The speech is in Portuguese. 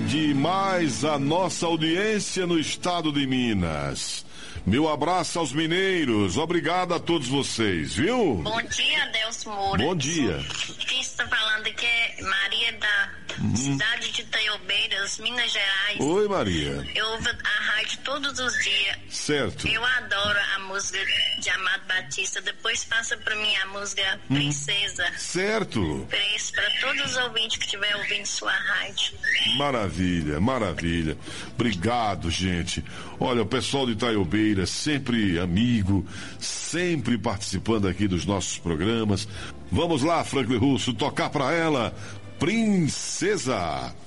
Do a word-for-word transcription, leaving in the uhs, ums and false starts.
demais a nossa audiência no estado de Minas. Meu abraço aos mineiros, obrigado a todos vocês, viu? Bom dia, Adelso Moura. Bom dia. Quem está falando aqui é Maria da uhum. cidade de Itaiobeiras, Minas Gerais. Oi, Maria. Eu ouvo a rádio todos os dias. Certo. Eu adoro a música de Amado Batista. Depois passa pra mim a música Princesa. Hum. Certo. Preço para todos os ouvintes que estiver ouvindo sua rádio. Maravilha, maravilha. Obrigado, gente. Olha, o pessoal de Itaiobeiras, sempre amigo, sempre participando aqui dos nossos programas. Vamos lá, Franklin Russo, tocar pra ela, Princesa.